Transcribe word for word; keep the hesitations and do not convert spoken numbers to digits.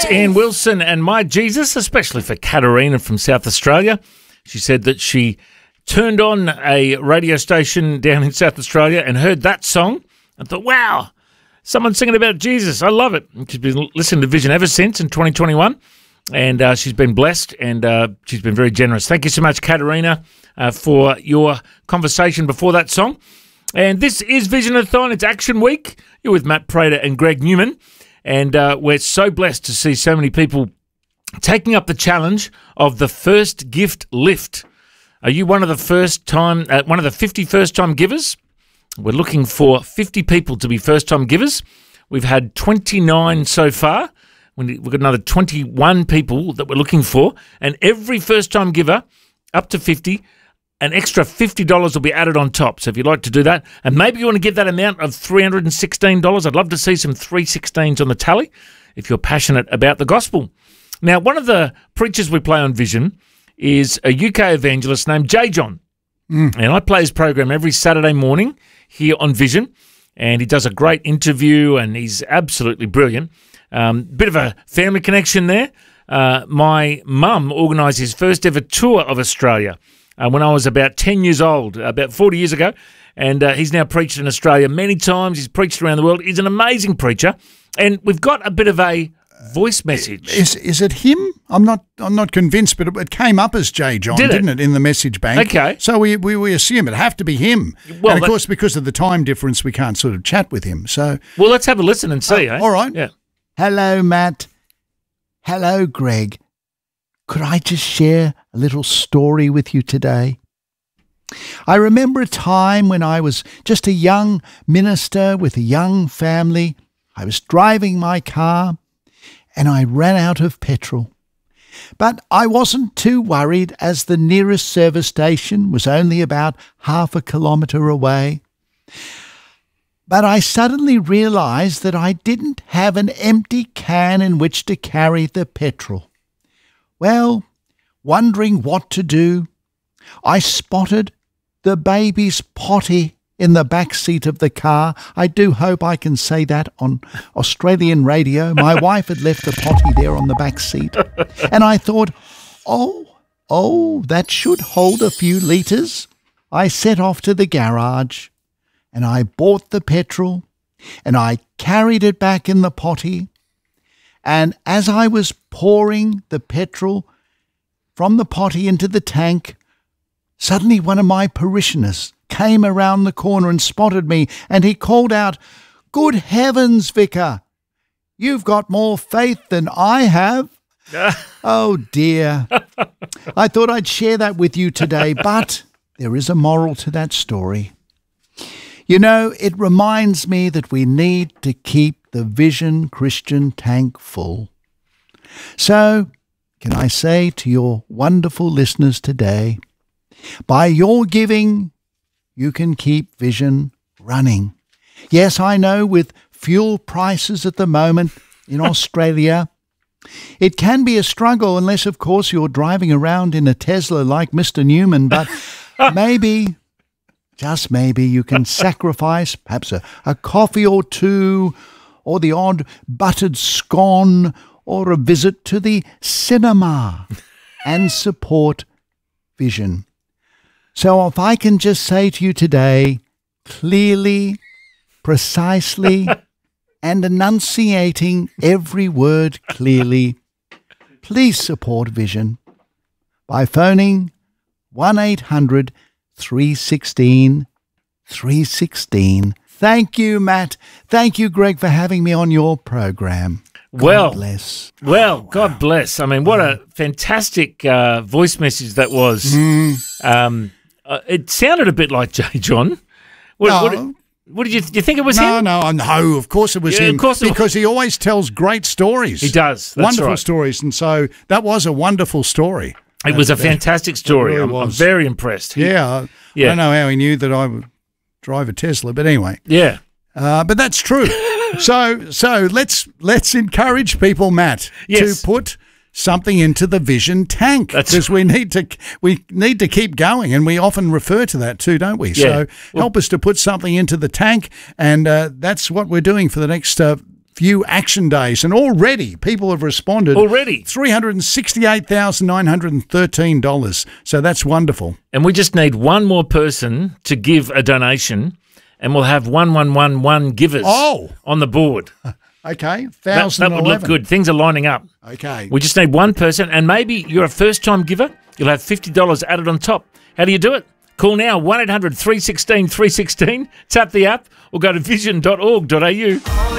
Ian Wilson and My Jesus, especially for Katarina from South Australia. She said that she turned on a radio station down in South Australia and heard that song and thought, wow, someone's singing about Jesus. I love it. And she's been listening to Vision ever since in twenty twenty-one, and uh, she's been blessed, and uh, she's been very generous. Thank you so much, Katarina, uh, for your conversation before that song. And this is Vision-a-thon. It's Action Week. You're with Matt Prater and Greg Newman. And uh, we're so blessed to see so many people taking up the challenge of the first gift lift. Are you one of the first time, uh, one of the fifty first time givers? We're looking for fifty people to be first time givers. We've had twenty-nine so far. We've got another twenty-one people that we're looking for. And every first time giver, up to fifty, an extra fifty dollars will be added on top. So if you'd like to do that, and maybe you want to give that amount of three hundred sixteen dollars, I'd love to see some three sixteens on the tally if you're passionate about the gospel. Now, one of the preachers we play on Vision is a U K evangelist named J. John. Mm. And I play his program every Saturday morning here on Vision, and he does a great interview, and he's absolutely brilliant. Um, bit of a family connection there. Uh, my mum organised his first ever tour of Australia Uh, when I was about ten years old, about forty years ago, and uh, he's now preached in Australia many times. He's preached around the world. He's an amazing preacher, and we've got a bit of a voice message. Is is it him? I'm not I'm not convinced, but it, it came up as J. John, Did it? didn't it, in the message bank? Okay. So we we, we assume it'd have to be him. Well, and of that- course, because of the time difference, we can't sort of chat with him. So Well, let's have a listen and see. Oh, eh? all right. Yeah. Hello, Matt. Hello, Greg. Could I just share a little story with you today? I remember a time when I was just a young minister with a young family. I was driving my car and I ran out of petrol. But I wasn't too worried, as the nearest service station was only about half a kilometre away. But I suddenly realised that I didn't have an empty can in which to carry the petrol. Well, wondering what to do, I spotted the baby's potty in the back seat of the car. I do hope I can say that on Australian radio. My wife had left the potty there on the back seat. And I thought, oh, oh, that should hold a few litres. I set off to the garage and I bought the petrol and I carried it back in the potty. And as I was pouring the petrol from the potty into the tank, suddenly one of my parishioners came around the corner and spotted me, and he called out, "Good heavens, Vicar, you've got more faith than I have." Oh dear. I thought I'd share that with you today, but there is a moral to that story. You know, it reminds me that we need to keep the Vision Christian tank full. So, can I say to your wonderful listeners today, by your giving, you can keep Vision running. Yes, I know with fuel prices at the moment in Australia, it can be a struggle unless, of course, you're driving around in a Tesla like Mister Newman, but maybe, just maybe, you can sacrifice perhaps a, a coffee or two, or the odd buttered scone, or a visit to the cinema, and support Vision. So if I can just say to you today, clearly, precisely, and enunciating every word clearly, please support Vision by phoning one eight hundred, three one six, three one six. Thank you, Matt. Thank you, Greg, for having me on your program. God Well, bless. Well, God bless. I mean, what a fantastic uh, voice message that was. Mm. Um, uh, it sounded a bit like J. John. What, No. what, what did you, do you think it was no, him? no, no. Of course it was Yeah, him. of course it because he always tells great stories. He does. That's wonderful right. stories, and so that was a wonderful story. It was a fantastic story. really I'm, I'm was. very impressed. He- Yeah, I, Yeah. I don't know how he knew that I would drive a Tesla, but anyway. Yeah. Uh, but that's true. so so let's let's encourage people, Matt, Yes. to put something into the Vision tank, That's because we need to we need to keep going, and we often refer to that too, don't we? Yeah. So Well- help us to put something into the tank, and uh, that's what we're doing for the next uh, few action days, and already people have responded. Already. three hundred sixty-eight thousand nine hundred thirteen dollars. So that's wonderful. And we just need one more person to give a donation, and we'll have one one one one givers Oh. on the board. Okay, That, thousand that would look good. Things are lining up. Okay. We just need one person, and maybe you're a first-time giver. You'll have fifty dollars added on top. How do you do it? Call now, one eight hundred three one six three one six. Tap the app or go to vision dot org dot a u.